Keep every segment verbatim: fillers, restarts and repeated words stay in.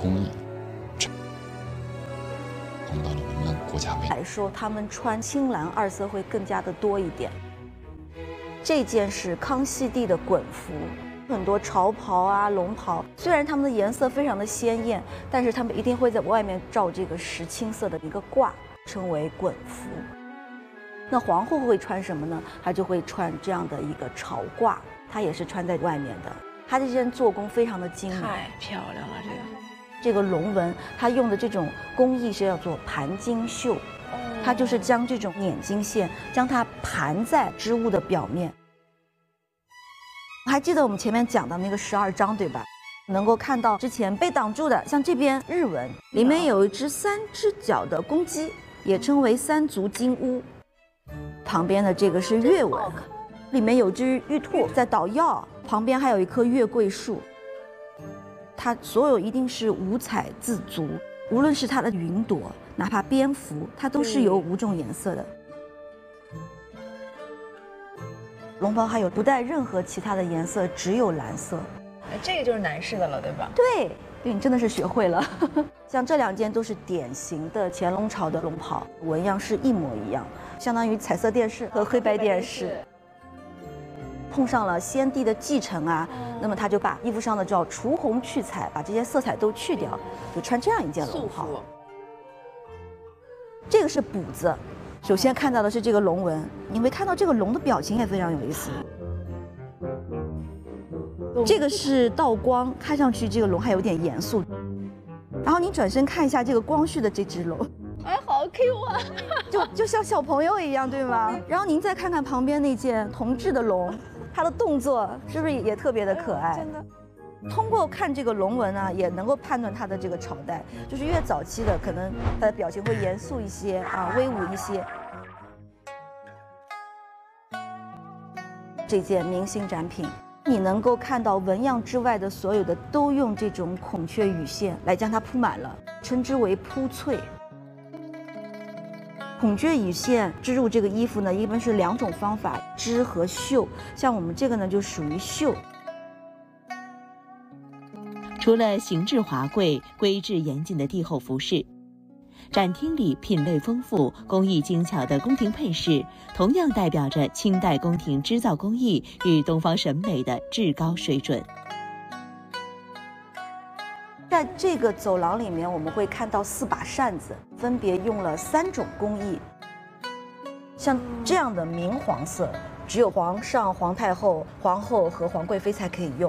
工艺，碰到了我们国家卫来说，他们穿青蓝二色会更加的多一点。这件是康熙帝的衮服，很多朝袍啊、龙袍，虽然它们的颜色非常的鲜艳，但是他们一定会在外面罩这个石青色的一个褂，称为衮服。那皇后会穿什么呢？她就会穿这样的一个朝褂，她也是穿在外面的。她这件做工非常的精美， 太漂亮了，这个。 这个龙纹，它用的这种工艺是叫做盘金绣，它就是将这种捻金线将它盘在织物的表面。还记得我们前面讲的那个十二章对吧？能够看到之前被挡住的，像这边日文里面有一只三只脚的公鸡，也称为三足金乌。旁边的这个是月纹，里面有只玉兔在捣药，旁边还有一棵月桂树。它所有一定是五彩自足，无论是它的云朵，哪怕蝙蝠，它都是有五种颜色的。龙袍还有不带任何其他的颜色，只有蓝色。 这个就是男士的了，对吧？ 对，对你真的是学会了。像这两件都是典型的乾隆朝的龙袍，纹样是一模一样，相当于彩色电视和黑白电视。碰上了先帝的继承啊，那么他就把衣服上的叫除红去彩，把这些色彩都去掉，就穿这样一件龙袍。这个是补子，首先看到的是这个龙纹，你会看到这个龙的表情也非常有意思。这个是倒光，看上去这个龙还有点严肃。然后你转身看一下这个光绪的这只龙， 哎，好 Q 啊， 就就像小朋友一样，对吗？然后您再看看旁边那件铜制的龙。它的动作是不是也特别的可爱？真的，通过看这个龙纹啊，也能够判断它的这个朝代，就是越早期的，可能它的表情会严肃一些啊，威武一些。这件明星展品，你能够看到纹样之外的所有的都用这种孔雀羽线来将它铺满了，称之为铺翠。孔雀羽线织入这个衣服呢，一般是两种方法，织和绣。像我们这个呢，就属于绣。 除了形制华贵、规制严谨的帝后服饰，展厅里品类丰富、工艺精巧的宫廷配饰，同样代表着清代宫廷织造工艺与东方审美的至高水准。 在这个走廊里面，我们会看到四把扇子，分别用了三种工艺。像这样的明黄色，只有皇上、皇太后、皇后和皇贵妃才可以用。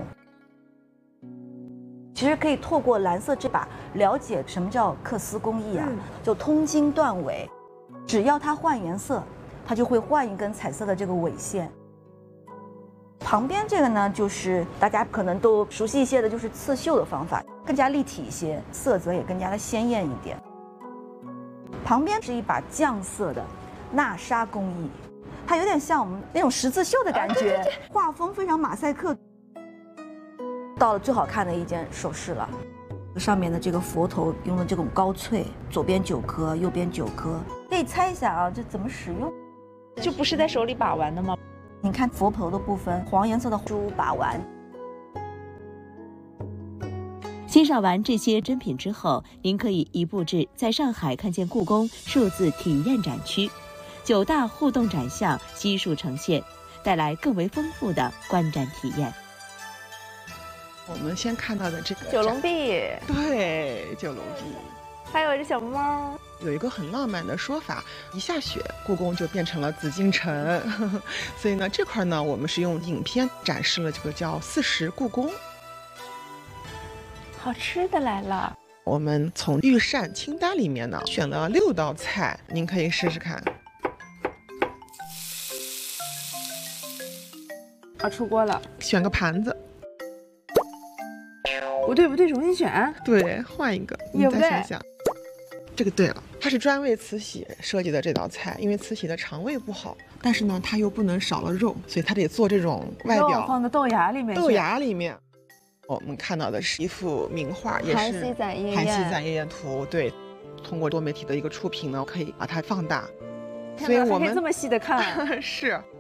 其实可以透过蓝色这把了解什么叫缂丝工艺啊，就通经断尾，只要它换颜色，它就会换一根彩色的这个尾线。旁边这个呢，就是大家可能都熟悉一些的，就是刺绣的方法，更加立体一些，色泽也更加的鲜艳一点。旁边是一把酱色的纳纱工艺，它有点像我们那种十字绣的感觉，画风非常马赛克。到了最好看的一件首饰了，上面的这个佛头用的这种高翠，左边九颗，右边九颗，可以猜一下啊，这怎么使用？ 就不是在手里把玩的吗？ 你看佛头的部分，黄颜色的珠把玩。 欣赏完这些珍品之后，您可以移步至在上海看见故宫数字体验展区，九大互动展项悉数呈现，带来更为丰富的观展体验。 我们先看到的这个九龙壁， 对，九龙壁， 还有一只小猫。 有一个很浪漫的说法，一下雪，故宫就变成了紫禁城。所以呢，这块呢，我们是用影片展示了这个叫四时故宫。 好吃的来了。 我们从御膳清单里面呢选了六道菜，您可以试试看。 啊，出锅了， 选个盘子。 不对不对，重新选。 对，换一个，你再想想。这个对了，它是专为慈禧设计的这道菜，因为慈禧的肠胃不好，但是呢，它又不能少了肉，所以它得做这种外表放到豆芽里面。 豆芽里面，我们看到的是一幅名画，也是《 韩熙载夜宴》。 韩熙载夜宴图，对，通过多媒体的一个触屏呢，可以把它放大，所以我们这么细的看， 是